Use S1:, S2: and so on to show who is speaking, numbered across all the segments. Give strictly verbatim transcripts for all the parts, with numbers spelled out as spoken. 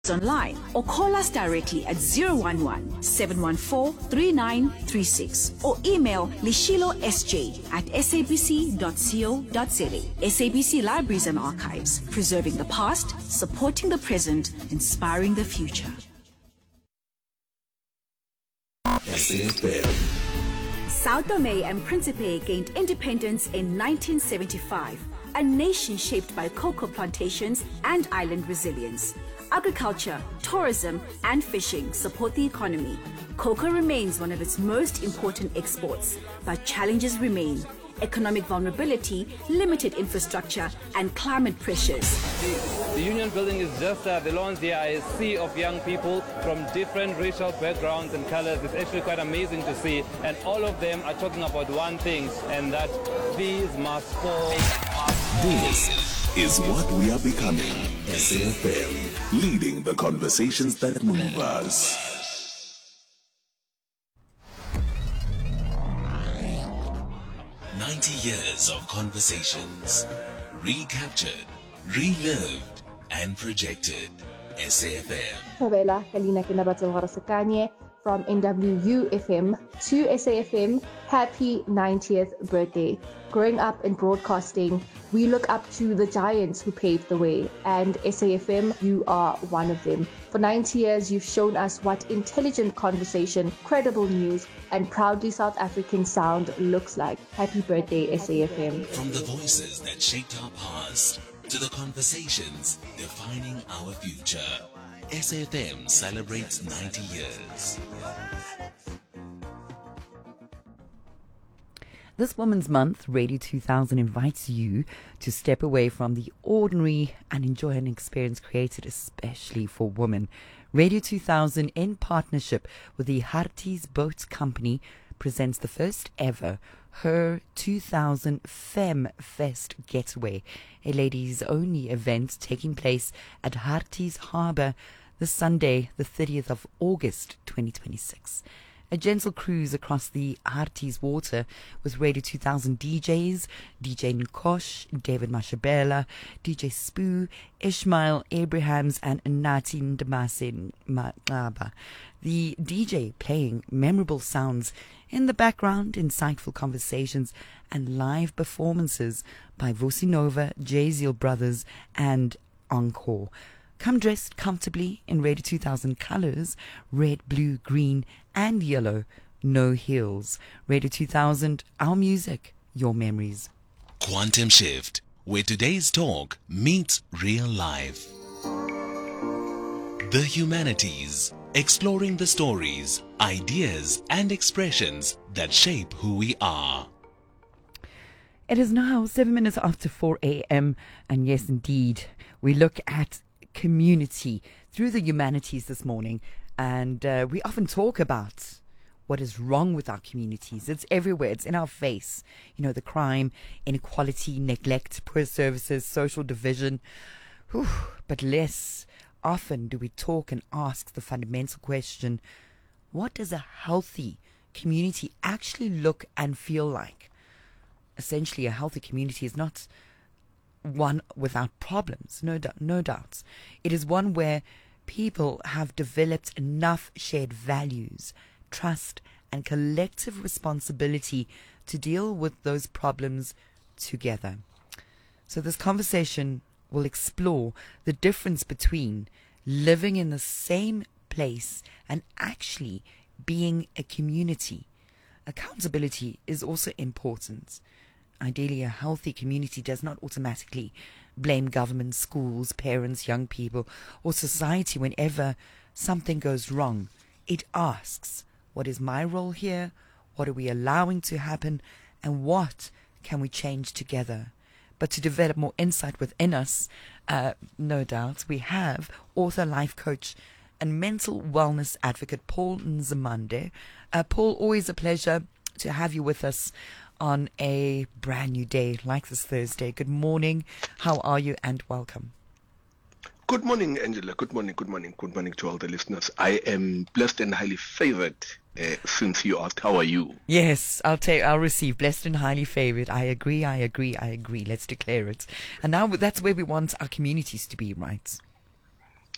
S1: online or call us directly at zero one one, seven one four, three nine three six or email lishilosj at sabc dot co dot za. S A B C Libraries and Archives, preserving the past, supporting the present, inspiring the future. Sao Tome and Principe gained independence in nineteen seventy-five, a nation shaped by cocoa plantations and island resilience. Agriculture, tourism, and fishing support the economy. Cocoa remains one of its most important exports, but challenges remain. Economic vulnerability, limited infrastructure, and climate pressures.
S2: The, the Union Building is just uh, the lawns here, a sea of young people from different racial backgrounds and colors. It's actually quite amazing to see. And all of them are talking about one thing, and that these must fall.
S3: This is what we are becoming. S A F M, leading the conversations that move us. ninety years of conversations, recaptured, relived, and projected. S A F M.
S4: Favela Kalina Kinabatsa from N W U F M to S A F M. Happy ninetieth birthday. Growing up in broadcasting, we look up to the giants who paved the way, and S A F M, you are one of them. For ninety years, you've shown us what intelligent conversation, credible news, and proudly South African sound looks like. Happy birthday, S A F M.
S3: From the voices that shaped our past to the conversations defining our future, S A F M celebrates ninety years.
S5: This Women's Month, Radio two thousand invites you to step away from the ordinary and enjoy an experience created especially for women. Radio two thousand, in partnership with the Harties Boat Company, presents the first ever Her two thousand Femme Fest Getaway, a ladies-only event taking place at Harties Harbour this Sunday, the thirtieth of August, twenty twenty-six. A gentle cruise across the Harties water with Radio two thousand D Js, D J Nkosh, David Mashabela, D J Spoo, Ishmael Abrahams, and Nati Ndamasin Maba. The D J playing memorable sounds in the background, insightful conversations, and live performances by Vusi Nova, Jay-Zeel Brothers, and Encore. Come dressed comfortably in Radio two thousand colours, red, blue, green, and yellow. No heels. Radio two thousand, our music, your memories.
S3: Quantum Shift, where today's talk meets real life. The humanities, exploring the stories, ideas, and expressions that shape who we are.
S5: It is now seven minutes after four a.m. and yes, indeed, we look at community through the humanities this morning, and uh, we often talk about what is wrong with our communities. It's everywhere. It's in our face. You know, the crime, inequality, neglect, poor services, social division. Whew. But less often do we talk and ask the fundamental question, what does a healthy community actually look and feel like? Essentially, a healthy community is not one without problems, no doubt, no doubts. It is one where people have developed enough shared values, trust, and collective responsibility to deal with those problems together. So this conversation will explore the difference between living in the same place and actually being a community. Accountability is also important. Ideally, a healthy community does not automatically blame government, schools, parents, young people, or society whenever something goes wrong. It asks, what is my role here? What are we allowing to happen? And what can we change together? But to develop more insight within us, uh, no doubt, we have author, life coach, and mental wellness advocate Paul Nzimande. Uh, Paul, always a pleasure to have you with us on a brand new day like this Thursday. Good morning. How are you? And welcome.
S6: Good morning, Angela. Good morning, good morning, good morning to all the listeners. I am blessed and highly favored uh, since you asked, how are you?
S5: Yes, I'll take, I'll receive blessed and highly favored. I agree, I agree, I agree. Let's declare it. And now that's where we want our communities to be, right?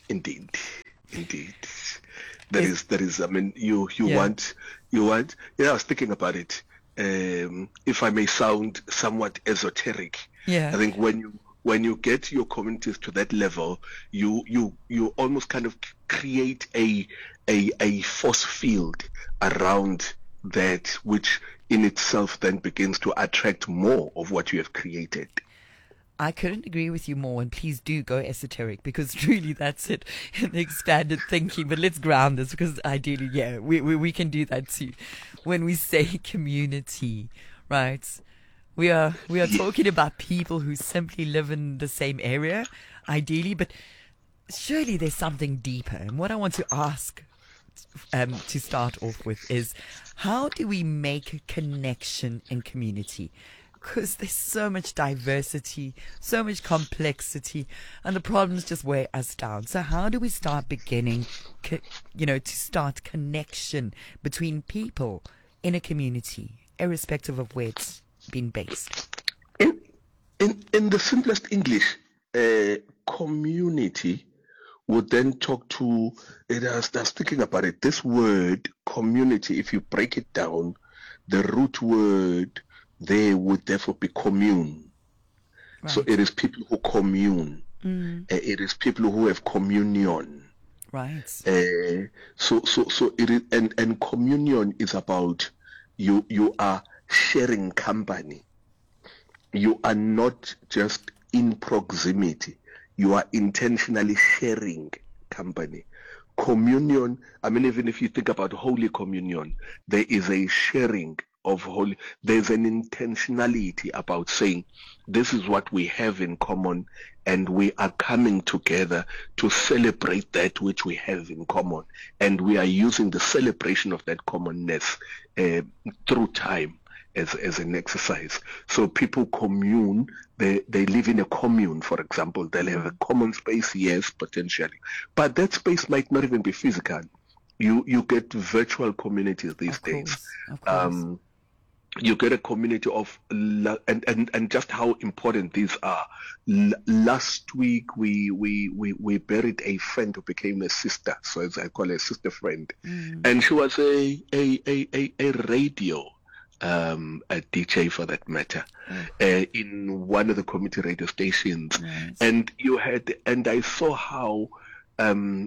S6: Indeed, indeed. That
S5: Yes.
S6: is that is. I mean, you you
S5: Yeah.
S6: want you want. Yeah, I was thinking about it. Um, if I may sound somewhat esoteric,
S5: Yeah.
S6: I think when you when you get your communities to that level, you you you almost kind of create a a a force field around that, which in itself then begins to attract more of what you have created.
S5: I couldn't agree with you more, and please do go esoteric, because truly that's it, the expanded thinking. But let's ground this, because ideally, yeah, we, we, we can do that too. When we say community, right, we are we are talking about people who simply live in the same area, ideally, but surely there's something deeper. And what I want to ask um, to start off with is, how do we make a connection in community? Because there's so much diversity, so much complexity, and the problems just weigh us down. So how do we start beginning, co- you know, to start connection between people in a community, irrespective of where it's been based?
S6: In in in the simplest English, uh, community would then talk to it. As I was thinking about it, this word community, if you break it down, the root word there would therefore be commune.
S5: Right.
S6: So it is people who commune.
S5: Mm.
S6: Uh, it is people who have communion.
S5: Right.
S6: Uh, so so so it is, and and communion is about you you are sharing company. You are not just in proximity. You are intentionally sharing company. Communion, I mean, even if you think about Holy Communion, there is a sharing of holy, there's an intentionality about saying, this is what we have in common, and we are coming together to celebrate that which we have in common. And we are using the celebration of that commonness uh, through time as as an exercise. So people commune, they, they live in a commune, for example. They'll have a common space, yes, potentially. But that space might not even be physical. You you get virtual communities these
S5: Of
S6: days.
S5: course, of course.
S6: Um, you get a community of, la- and, and, and just how important these are. L- last week, we, we, we, we buried a friend who became a sister, so as I call her, a sister friend.
S5: Mm.
S6: And she was a, a, a, a, a radio um, a D J for that matter,
S5: Mm.
S6: uh, in one of the community radio stations.
S5: Nice.
S6: And you had, and I saw how um,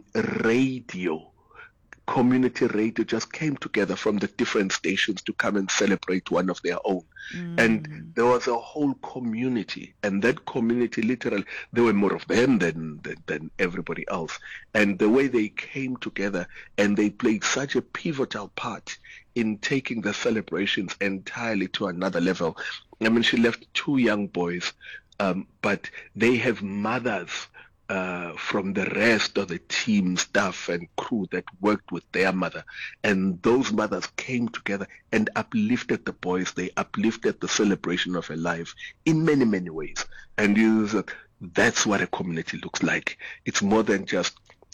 S6: radio, community radio just came together from the different stations to come and celebrate one of their own.
S5: Mm.
S6: And there was a whole community, and that community, literally, there were more of them than, than than everybody else. And the way they came together, and they played such a pivotal part in taking the celebrations entirely to another level. I mean, she left two young boys, um, but they have mothers Uh, from the rest of the team, staff and crew that worked with their mother. And those mothers came together and uplifted the boys. They uplifted the celebration of her life in many, many ways. And you, that's what a community looks like. It's more than just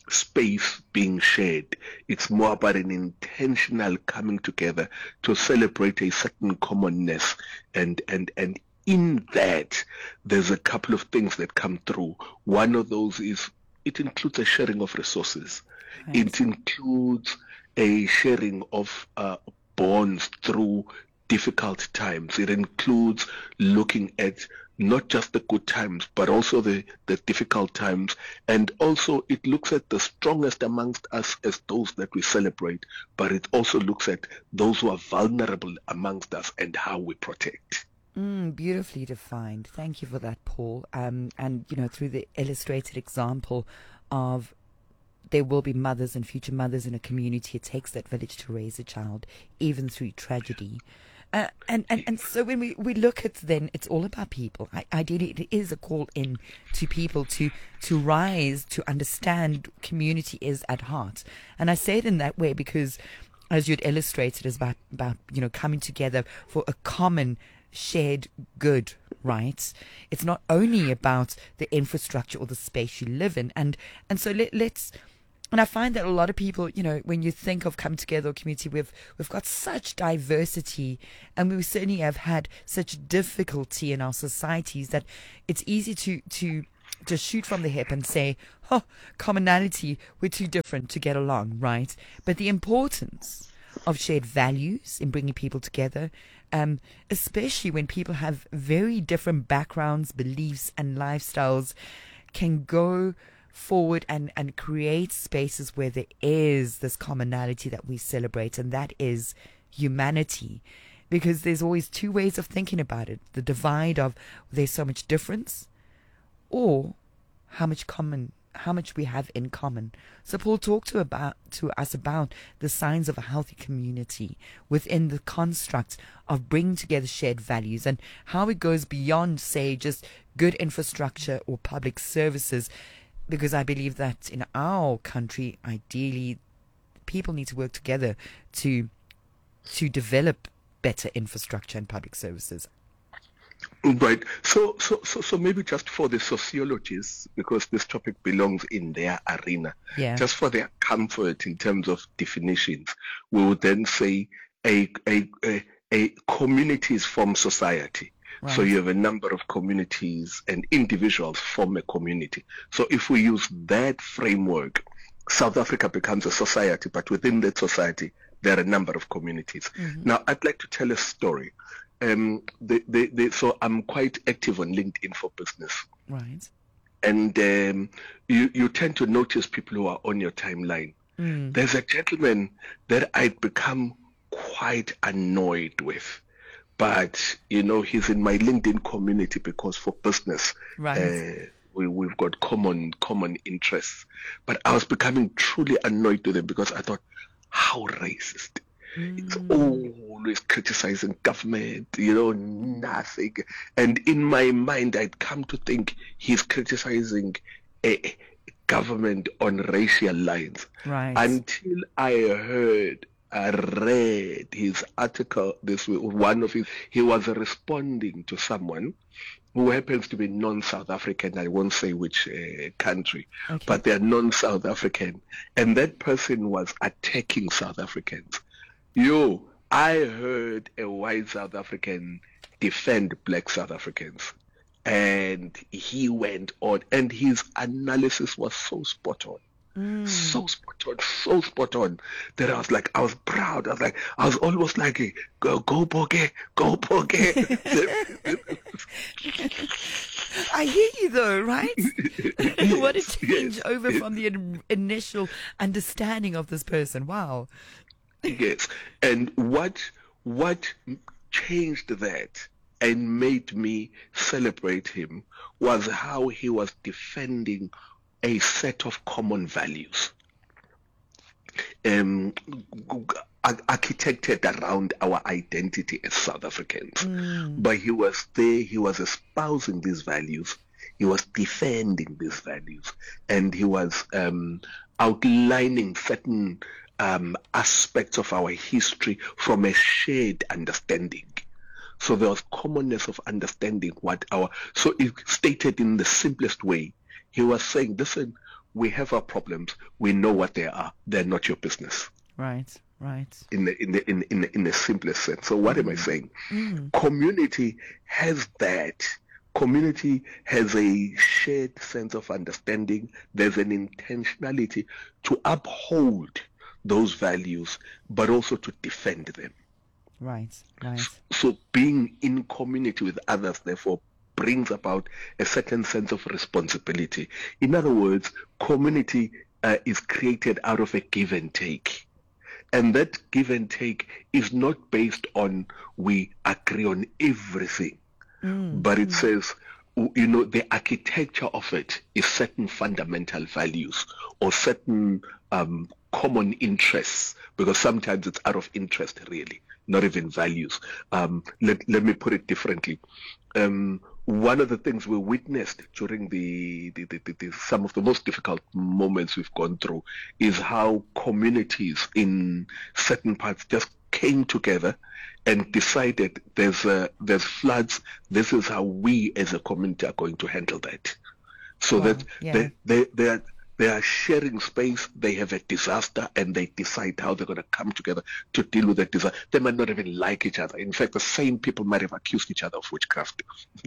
S6: space being shared. It's more about an intentional coming together to celebrate a certain commonness, and, and, and in that, there's a couple of things that come through. One of those is it includes a sharing of resources.
S5: Right.
S6: It includes a sharing of uh, bonds through difficult times. It includes looking at not just the good times, but also the, the difficult times. And also it looks at the strongest amongst us as those that we celebrate, but it also looks at those who are vulnerable amongst us and how we protect.
S5: Mm, beautifully defined. Thank you for that, Paul. Um, and, you know, through the illustrated example of there will be mothers and future mothers in a community, it takes that village to raise a child, even through tragedy. Uh, and, and, and so when we, we look at then, it's all about people. I, ideally, it is a call in to people to, to rise, to understand community is at heart. And I say it in that way because, as you'd illustrated, is about, about, you know, coming together for a common shared good, right? It's not only about the infrastructure or the space you live in. And and so let, let's, and I find that a lot of people, you know, when you think of coming together or community, we've, we've got such diversity, and we certainly have had such difficulty in our societies that it's easy to, to just shoot from the hip and say, oh, commonality, we're too different to get along, right? But the importance of shared values in bringing people together, um, especially when people have very different backgrounds, beliefs, and lifestyles, can go forward and, and create spaces where there is this commonality that we celebrate, and that is humanity. Because there's always two ways of thinking about it. The divide of there's so much difference, or how much common how much we have in common. So Paul, talk to about to us about the signs of a healthy community within the construct of bringing together shared values, and how it goes beyond, say, just good infrastructure or public services, because I believe that in our country, ideally, people need to work together to to develop better infrastructure and public services.
S6: Right. So, so, so, so maybe just for the sociologists, because this topic belongs in their arena,
S5: yeah.
S6: just for their comfort in terms of definitions, we would then say a a a, a communities form society. Right. So you have a number of communities and individuals form a community. So if we use that framework, South Africa becomes a society, but within that society, there are a number of communities. Mm-hmm. Now, I'd like to tell a story. Um, they, they, they, so I'm quite active on LinkedIn for Business.
S5: Right.
S6: And um, you, you tend to notice people who are on your timeline. Mm. There's a gentleman that I'd become quite annoyed with. But, you know, he's in my LinkedIn community because for business,
S5: right. uh,
S6: we, we've got common common interests. But I was becoming truly annoyed with him because I thought, how racist. Mm. It's always criticizing government, you know, nothing. And in my mind, I'd come to think he's criticizing a government on racial lines.
S5: Right.
S6: Until I heard, I read his article, this one of his, he was responding to someone who happens to be non-South African. I won't say which uh, country, okay. but they're non-South African. And that person was attacking South Africans. Yo, I heard a white South African defend black South Africans. And he went on, and his analysis was so spot on. Mm. So spot on, so spot on that I was like, I was proud. I was like, I was almost like, go, go, Boge, go, Boge.
S5: I hear you though, right?
S6: Yes,
S5: what a change
S6: yes,
S5: over
S6: yes.
S5: from the in- initial understanding of this person. Wow.
S6: Yes, and what what changed that and made me celebrate him was how he was defending a set of common values, um, architected around our identity as South Africans. Mm. But he was there, he was espousing these values, he was defending these values, and he was um, outlining certain um, aspects of our history from a shared understanding. So there was commonness of understanding what our, so it stated in the simplest way. He was saying, listen, we have our problems. We know what they are. They're not your business.
S5: Right, right.
S6: In the in the in in the, in the simplest sense. So what mm. am I saying? Mm. Community has that. Community has a shared sense of understanding. There's an intentionality to uphold those values, but also to defend them.
S5: Right, right.
S6: So being in community with others, therefore, brings about a certain sense of responsibility. In other words, community uh, is created out of a give and take. And that give and take is not based on we agree on everything, mm. but it says, you know, the architecture of it is certain fundamental values or certain um, common interests, because sometimes it's out of interest, really, not even values. Um, let, let me put it differently. Um, One of the things we witnessed during the, the, the, the, the some of the most difficult moments we've gone through is how communities in certain parts just came together and decided there's a, there's floods. This is how we as a community are going to handle that. So
S5: wow.
S6: that
S5: yeah.
S6: they, they, they, are, They are sharing space. They have a disaster, and they decide how they're going to come together to deal with that disaster. They might not even like each other. In fact, the same people might have accused each other of witchcraft.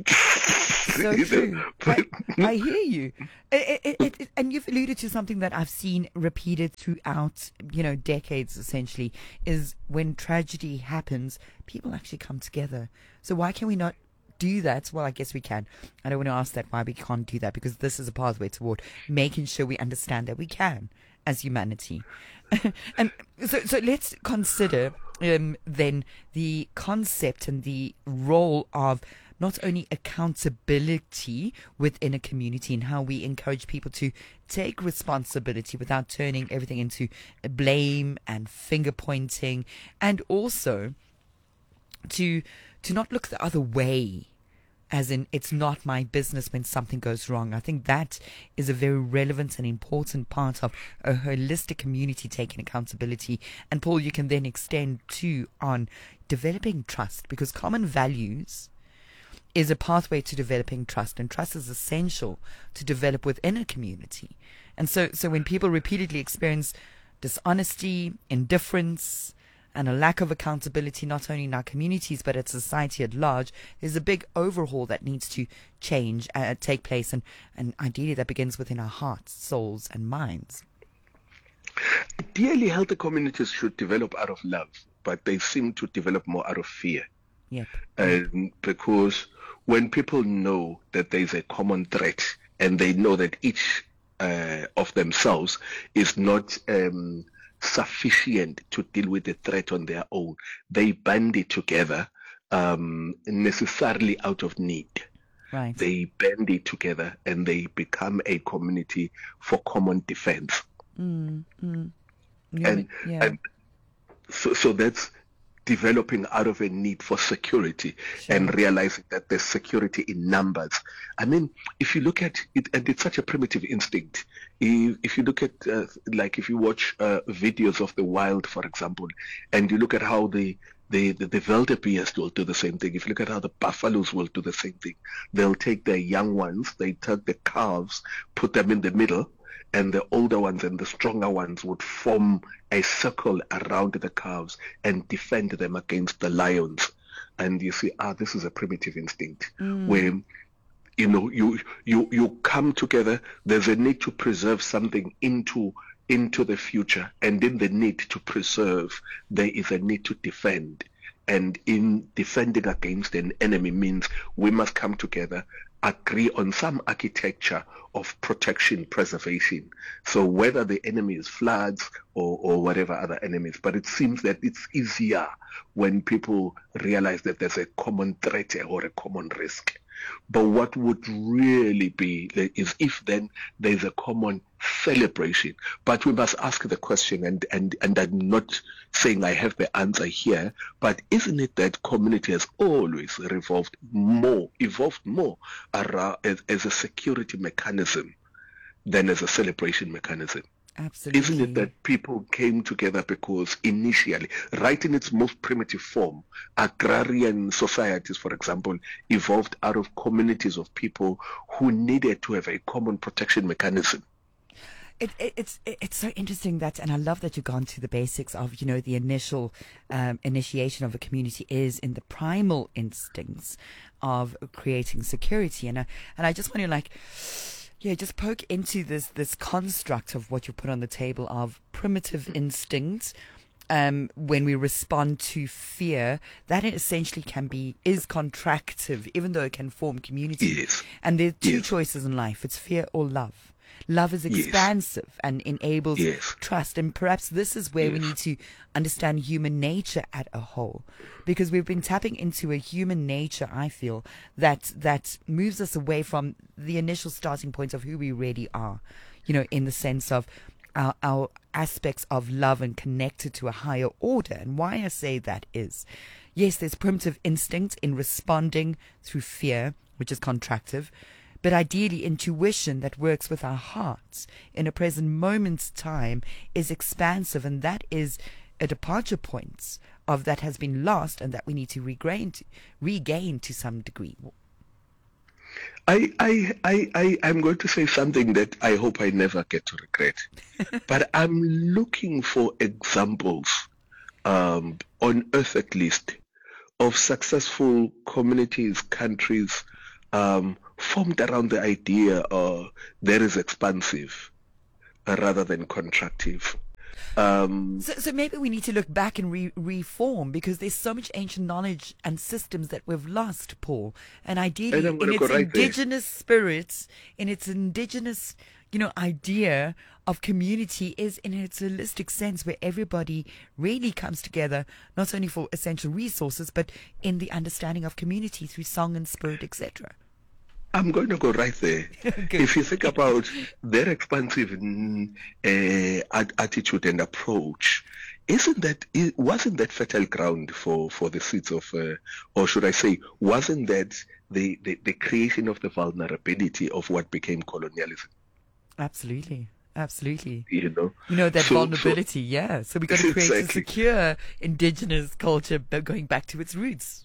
S5: So true. I, I hear you. It, it, it, it, and you've alluded to something that I've seen repeated throughout, you know, decades, essentially, is when tragedy happens, people actually come together. So why can we not do that? Well, I guess we can. I don't want to ask that why we can't do that, because this is a pathway toward making sure we understand that we can as humanity. And so, so let's consider um, then the concept and the role of not only accountability within a community and how we encourage people to take responsibility without turning everything into blame and finger pointing, and also to to not look the other way, as in it's not my business when something goes wrong. I think that is a very relevant and important part of a holistic community taking accountability. And Paul, you can then extend to on developing trust, because common values is a pathway to developing trust, and trust is essential to develop within a community. And so, so when people repeatedly experience dishonesty, indifference, and a lack of accountability, not only in our communities but at society at large, there's a big overhaul that needs to change, uh, take place, and, and ideally that begins within our hearts, souls, and minds.
S6: Ideally, healthy communities should develop out of love, but they seem to develop more out of fear.
S5: Yep.
S6: And because when people know that there's a common threat, and they know that each uh, of themselves is not um, sufficient to deal with the threat on their own, they band it together, um, necessarily out of need.
S5: Right.
S6: They band it together and they become a community for common defense.
S5: Mm, mm. Yeah,
S6: and
S5: yeah.
S6: and so, so that's developing out of a need for security,
S5: sure.
S6: and realizing that there's security in numbers. I mean, if you look at it, and it's such a primitive instinct. If, if you look at, uh, like, if you watch uh, videos of the wild, for example, and you look at how the the, the, the wildebeest will do the same thing. If you look at how the buffaloes will do the same thing, they'll take their young ones, they take the calves, put them in the middle, and the older ones and the stronger ones would form a circle around the calves and defend them against the lions. And you see, ah, this is a primitive instinct
S5: mm.
S6: where, you know, you you you come together. There's a need to preserve something into into the future, and in the need to preserve, there is a need to defend. And in defending against an enemy means we must come together, agree on some architecture of protection, preservation. So whether the enemy is floods or, or whatever other enemies, but it seems that it's easier when people realize that there's a common threat or a common risk. But what would really be is if then there's a common celebration. But we must ask the question, and, and, and I'm not saying I have the answer here, but isn't it that community has always revolved more, evolved more around, as, as a security mechanism than as a celebration mechanism?
S5: Absolutely.
S6: Isn't it that people came together because initially, right in its most primitive form, agrarian societies, for example, evolved out of communities of people who needed to have a common protection mechanism?
S5: It, it, it's it, it's so interesting that, and I love that you've gone to the basics of, you know, the initial um, initiation of a community is in the primal instincts of creating security, and I, and I just want to like. Yeah, just poke into this this construct of what you put on the table of primitive instincts. Um, when we respond to fear, that essentially can be is contractive, even though it can form community.
S6: Yes.
S5: And there are two
S6: yes.
S5: choices in life: it's fear or love. Love is expansive yes. and enables
S6: yes.
S5: trust, and perhaps this is where
S6: yes.
S5: we need to understand human nature at a whole, because we've been tapping into a human nature, I feel, that that moves us away from the initial starting point of who we really are, you know, in the sense of our, our aspects of love and connected to a higher order. And why I say that is, yes, there's primitive instinct in responding through fear, which is contractive, but ideally intuition that works with our hearts in a present moment's time is expansive, and that is a departure point of that has been lost and that we need to regain to, regain to some degree.
S6: I, I, I, I, I'm going to say something that I hope I never get to regret. But I'm looking for examples, um, on earth at least, of successful communities, countries, um, formed around the idea uh, there is expansive uh, rather than contractive. Um,
S5: So, so maybe we need to look back and re- reform, because there's so much ancient knowledge and systems that we've lost, Paul. And ideally,
S6: And I'm
S5: in
S6: gonna
S5: its
S6: go right there.
S5: indigenous spirits, in its indigenous, you know, idea of community is in its holistic sense, where everybody really comes together, not only for essential resources, but in the understanding of community through song and spirit, et cetera.
S6: I'm going to go right there. If you think about their expansive mm, uh, at- attitude and approach, isn't that it wasn't that fertile ground for, for the seeds of, uh, or should I say, wasn't that the, the, the creation of the vulnerability of what became colonialism?
S5: Absolutely. Absolutely.
S6: You know,
S5: You know, that
S6: So- so-
S5: vulnerability, yeah. So we got to create a
S6: Exactly.
S5: secure indigenous culture, but going back to its roots.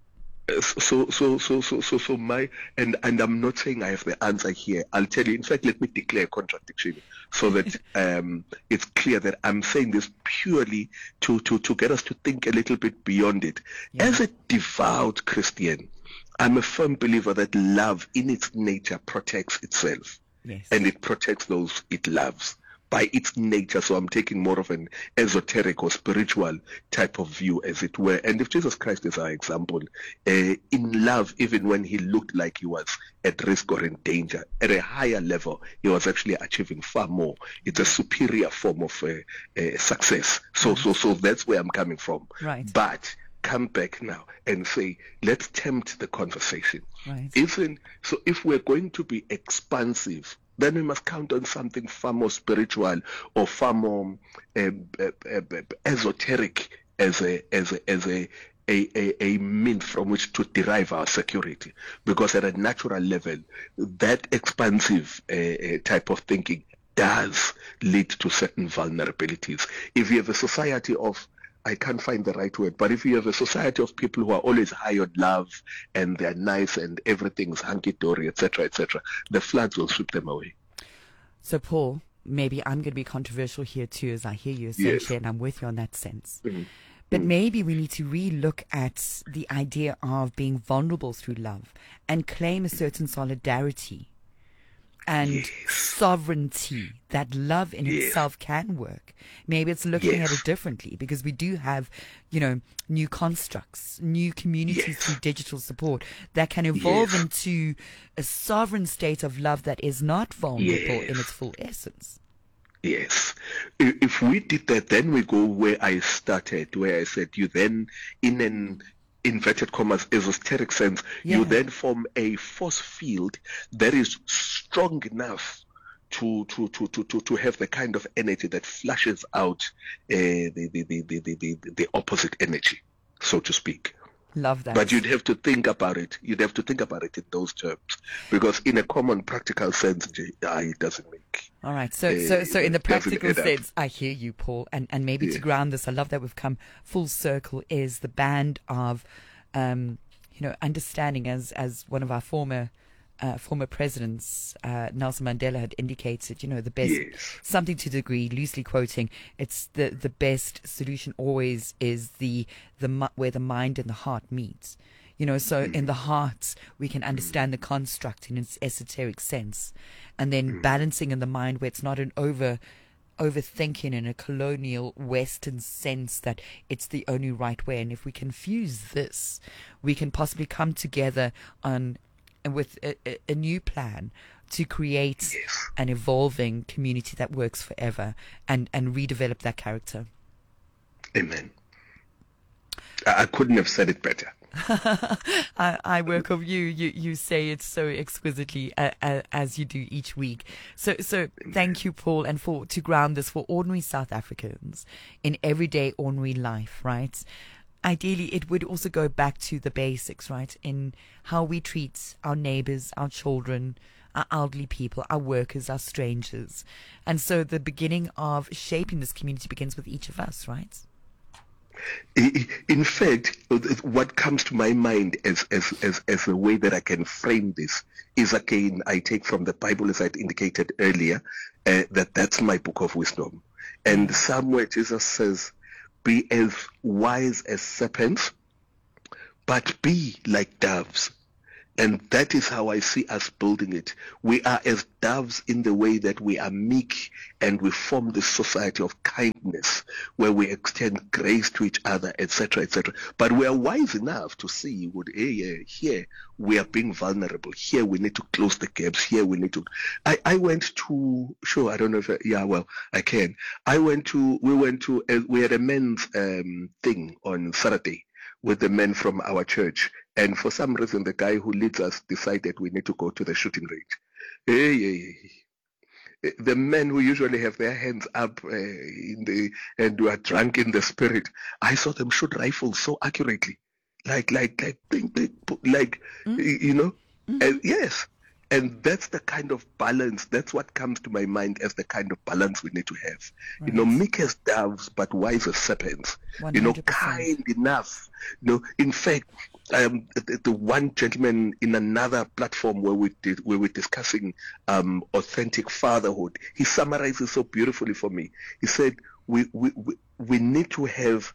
S6: So, so, so, so, so, so my, and, and I'm not saying I have the answer here. I'll tell you. In fact, let me declare a contradiction so that um, it's clear that I'm saying this purely to, to, to get us to think a little bit beyond it.
S5: Yeah.
S6: As a devout Christian, I'm a firm believer that love in its nature protects itself.
S5: Yes.
S6: And it protects those it loves by its nature. So I'm taking more of an esoteric or spiritual type of view, as it were. And if Jesus Christ is our example, uh, in love, even when he looked like he was at risk or in danger, at a higher level, he was actually achieving far more. It's a superior form of uh, uh, success. So, so, so that's where I'm coming from.
S5: Right.
S6: But come back now and say, let's tempt the conversation.
S5: Right.
S6: Even so, if we're going to be expansive, then we must count on something far more spiritual or far more uh, uh, uh, esoteric as a as a as a a, a, a means from which to derive our security. Because at a natural level, that expansive uh, uh, type of thinking does lead to certain vulnerabilities. If you have a society of, I can't find the right word, but if you have a society of people who are always high on love and they're nice and everything's hunky-dory, et cetera, et cetera, the floods will sweep them away.
S5: So, Paul, maybe I'm going to be controversial here too, as I hear you essentially,
S6: Yes.
S5: and I'm with you on that sense.
S6: Mhm.
S5: But maybe we need to re-look at the idea of being vulnerable through love and claim a certain solidarity and
S6: Yes.
S5: sovereignty that love in
S6: Yes.
S5: itself can work. Maybe it's looking at
S6: Yes.
S5: it differently, because we do have, you know, new constructs, new communities
S6: Yes.
S5: through digital support that can evolve
S6: Yes.
S5: into a sovereign state of love that is not vulnerable in
S6: Yes.
S5: its full essence.
S6: Yes. I- If we did that, then we go where I started, where I said you then, in an inverted commas esoteric sense,
S5: Yeah.
S6: you then form a force field that is strong enough to to to to to, to have the kind of energy that flushes out uh, the, the, the, the, the, the the opposite energy, so to speak.
S5: Love that.
S6: But you'd have to think about it. You'd have to think about it in those terms, because in a common practical sense, Jay, ah, it doesn't make.
S5: All right. So,
S6: Uh,
S5: so, so in the
S6: it doesn't
S5: practical
S6: add up.
S5: sense, I hear you, Paul. And, and maybe to
S6: Yeah.
S5: ground this, I love that we've come full circle, is the band of, um, you know, understanding, as, as one of our former, uh, former presidents, uh, Nelson Mandela, had indicated, you know, the best,
S6: Yes.
S5: something to the degree, loosely quoting, it's the, the best solution always is the, the, mi- where the mind and the heart meet. You know, so in the heart, we can understand the construct in its esoteric sense, and then balancing in the mind where it's not an over, overthinking in a colonial Western sense that it's the only right way. And if we can fuse this, we can possibly come together on, and with a, a, a new plan to create
S6: Yes.
S5: an evolving community that works forever, and, and redevelop that character.
S6: Amen. I, I couldn't have said it better.
S5: I, I work of you. You you say it so exquisitely, uh, uh, as you do each week. So so thank you, Paul, and for to ground this for ordinary South Africans in everyday ordinary life, right? Ideally, it would also go back to the basics, right? In how we treat our neighbors, our children, our elderly people, our workers, our strangers. And so the beginning of shaping this community begins with each of us, right?
S6: In fact, what comes to my mind as, as, as, as a way that I can frame this is, again, I take from the Bible, as I indicated earlier, uh, that that's my book of wisdom. And somewhere Jesus says, be as wise as serpents, but be like doves. And that is how I see us building it. We are as doves in the way that we are meek, and we form this society of kindness where we extend grace to each other, et cetera, et cetera. But we are wise enough to see, would hey, here we are being vulnerable. Here we need to close the gaps. Here we need to. I, I went to, sure, I don't know if, I, yeah, well, I can. I went to, we went to, uh, we had a men's um, thing on Saturday with the men from our church. And for some reason, the guy who leads us decided we need to go to the shooting range. Hey, hey, hey. The men who usually have their hands up uh, in the and who are drunk in the spirit, I saw them shoot rifles so accurately, like like like like, like mm. you know, mm-hmm. and yes. And that's the kind of balance, that's what comes to my mind as the kind of balance we need to have. Right. You know, meek as doves, but wise as serpents. one hundred percent. You know, kind enough. You know, in fact, um, the, the one gentleman in another platform where we did, where we're discussing um, authentic fatherhood, he summarizes so beautifully for me. He said, we, we, we, we need to have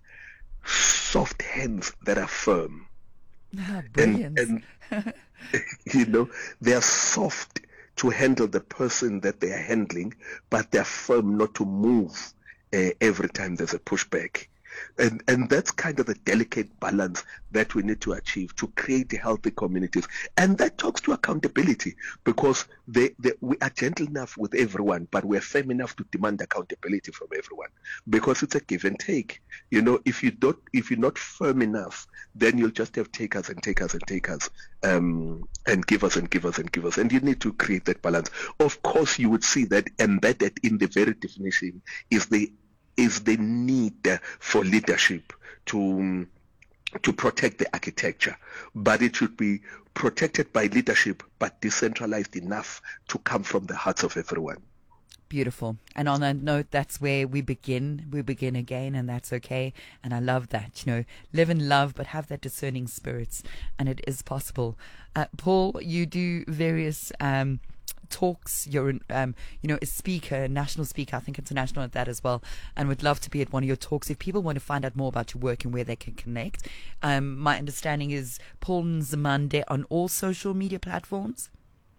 S6: soft hands that are firm.
S5: Ah, brilliant.
S6: And, and you know, they are soft to handle the person that they are handling, but they're firm not to move uh, every time there's a pushback. And and that's kind of the delicate balance that we need to achieve to create healthy communities. And that talks to accountability, because they, they, we are gentle enough with everyone, but we're firm enough to demand accountability from everyone, because it's a give and take. You know, if you don't, if you're not firm enough, then you'll just have takers and takers and takers, um, and givers and givers and givers. And you need to create that balance. Of course, you would see that embedded in the very definition is the is the need for leadership to to protect the architecture, but it should be protected by leadership, but decentralized enough to come from the hearts of everyone.
S5: Beautiful. And on that note, that's where we begin. We begin again, and that's okay. And I love that. You know, live in love, but have that discerning spirits, and it is possible. Uh, Paul, you do various um, talks. You're, um, you know, a speaker, a national speaker, I think international at that as well, and would love to be at one of your talks. If people want to find out more about your work and where they can connect, um, my understanding is Paul Nzimande on all social media platforms.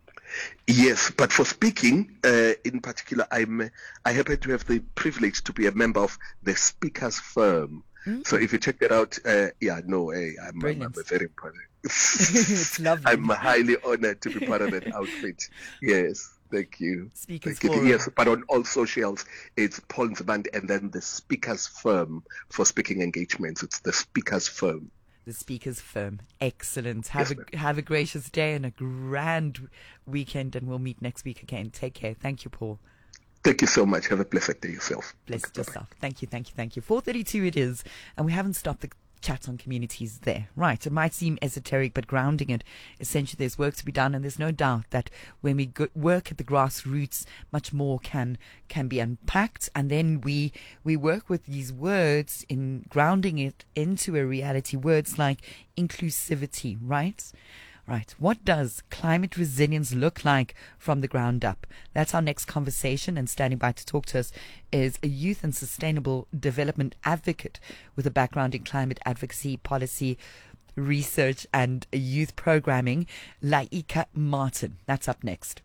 S6: Yes, but for speaking, uh, in particular, I'm I happen to have the privilege to be a member of the Speakers Firm. Mm. So if you check that out, uh, yeah, no, hey, I'm, I'm, I'm a very important.
S5: It's lovely.
S6: I'm highly honored to be part of that outfit. Yes, thank you.
S5: Speakers
S6: thank you.
S5: Forum.
S6: Yes, but on all socials, it's Paul Nzimande, and then the Speakers Firm for speaking engagements. It's the Speakers Firm.
S5: The Speakers Firm. Excellent. Have
S6: Yes,
S5: a have a gracious day and a grand weekend, and we'll meet next week again. Take care. Thank you, Paul.
S6: Thank you so much. Have a blessed day yourself.
S5: Bless
S6: Okay, bye-bye.
S5: yourself. Thank you, thank you, thank you. four thirty-two it is, and we haven't stopped the chat on communities there. Right, it might seem esoteric, but grounding it, essentially there's work to be done, and there's no doubt that when we go, work at the grassroots, much more can can be unpacked, and then we we work with these words in grounding it into a reality. Words like inclusivity, right? Right. What does climate resilience look like from the ground up? That's our next conversation, and standing by to talk to us is a youth and sustainable development advocate with a background in climate advocacy, policy, research and youth programming, Laika Martin. That's up next.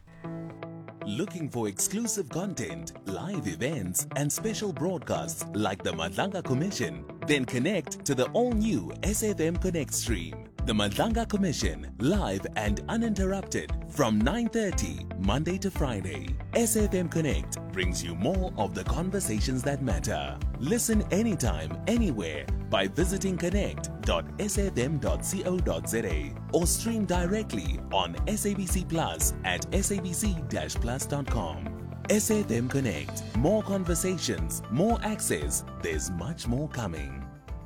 S3: Looking for exclusive content, live events, and special broadcasts like the Madlanga Commission? Then connect to the all-new S F M Connect stream. The Madlanga Commission, live and uninterrupted from nine thirty Monday to Friday. S F M Connect brings you more of the conversations that matter. Listen anytime, anywhere by visiting connect dot s f m dot co dot z a or stream directly on S A B C Plus at s a b c dash plus dot com. S F M Connect. More conversations, more access. There's much more coming.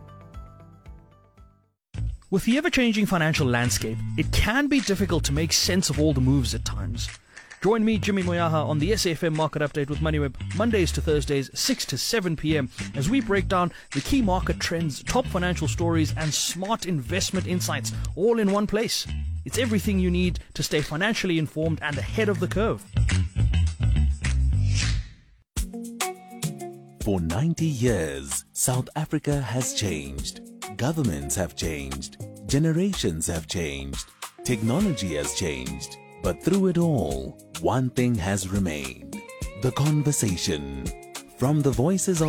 S7: With the ever-changing financial landscape, it can be difficult to make sense of all the moves at times. Join me, Jimmy Moyaha, on the S A F M Market Update with MoneyWeb, Mondays to Thursdays, six to seven p.m, as we break down the key market trends, top financial stories, and smart investment insights, all in one place. It's everything you need to stay financially informed and ahead of the curve.
S3: For ninety years, South Africa has changed. Governments have changed. Generations have changed. Technology has changed. But through it all, one thing has remained: the conversation. From the voices of